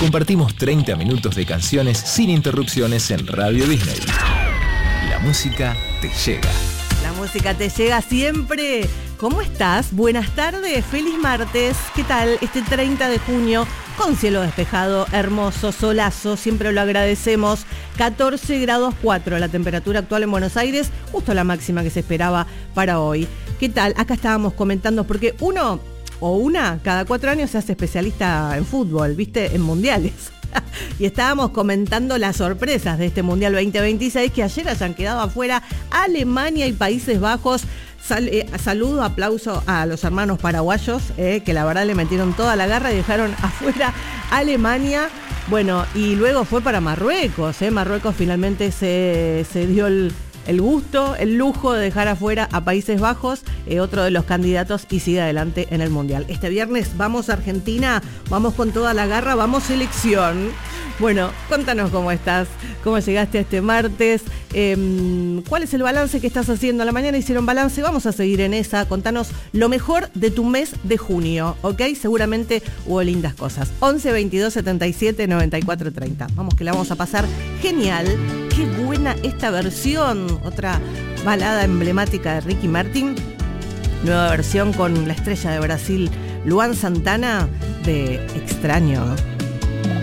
compartimos 30 minutos de canciones sin interrupciones en Radio Disney. La música te llega. La música te llega siempre. ¿Cómo estás? Buenas tardes, feliz martes. ¿Qué tal este 30 de junio? Con cielo despejado, hermoso, solazo, siempre lo agradecemos. 14 grados 4 la temperatura actual en Buenos Aires, justo la máxima que se esperaba para hoy. ¿Qué tal? Acá estábamos comentando, porque uno o una cada 4 años se hace especialista en fútbol, ¿viste? En mundiales. Y estábamos comentando las sorpresas de este Mundial 2026, que ayer hayan quedado afuera Alemania y Países Bajos. Saludo, aplauso a los hermanos paraguayos, que la verdad le metieron toda la garra y dejaron afuera Alemania. Bueno, y luego fue para Marruecos. Marruecos finalmente se dio el gusto, el lujo de dejar afuera a Países Bajos, otro de los candidatos, y sigue adelante en el Mundial. Este viernes vamos a Argentina, vamos con toda la garra, vamos selección. Bueno, contanos cómo estás, cómo llegaste a este martes, cuál es el balance que estás haciendo. A la mañana hicieron balance, vamos a seguir en esa. Contanos lo mejor de tu mes de junio, ¿ok? Seguramente hubo lindas cosas. 11 22 77 94 30. Vamos, que la vamos a pasar genial. Qué buena esta versión. Otra balada emblemática de Ricky Martin. Nueva versión con la estrella de Brasil, Luan Santana, de Extraño.